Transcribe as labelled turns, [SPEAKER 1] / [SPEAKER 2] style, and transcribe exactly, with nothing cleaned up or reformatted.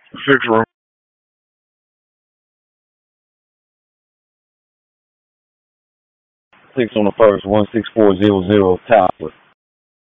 [SPEAKER 1] Six room. Six on the first. One six four zero zero top.